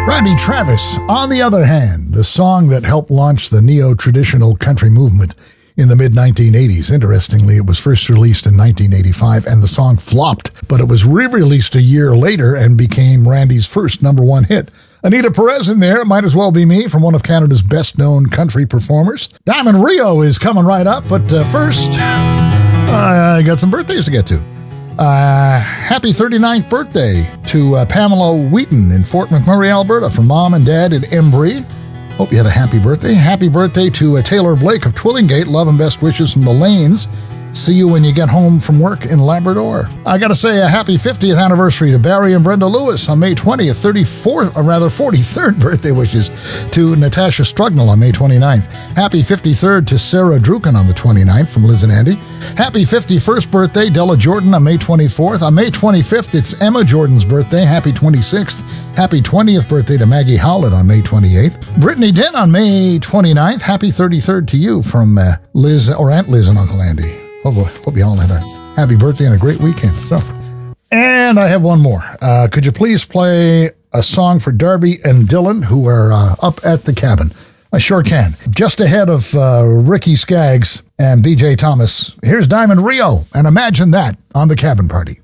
Randy Travis, on the other hand, the song that helped launch the neo-traditional country movement in the mid-1980s. Interestingly, it was first released in 1985, and the song flopped, but it was re-released a year later and became Randy's first number one hit. Anita Perez in there, Might As Well Be Me, from one of Canada's best-known country performers. Diamond Rio is coming right up, but first, I got some birthdays to get to. Happy 39th birthday to Pamela Wheaton in Fort McMurray, Alberta, from Mom and Dad in Embry. Hope you had a happy birthday. Happy birthday to Taylor Blake of Twillingate. Love and best wishes from the Lanes. See you when you get home from work in Labrador. I gotta say a happy 50th anniversary to Barry and Brenda Lewis on May 20th, 43rd birthday wishes to Natasha Strugnall on May 29th. Happy 53rd to Sarah Druken on the 29th from Liz and Andy. Happy 51st birthday, Della Jordan on May 24th. On May 25th, it's Emma Jordan's birthday. Happy 26th. Happy 20th birthday to Maggie Howlett on May 28th. Brittany Din on May 29th. Happy 33rd to you from Liz, or Aunt Liz and Uncle Andy. Hope you all had a happy birthday and a great weekend. So, and I have one more. Could you please play a song for Darby and Dylan, who are up at the cabin? I sure can. Just ahead of Ricky Skaggs and BJ Thomas, here's Diamond Rio, and Imagine That on the Cabin Party.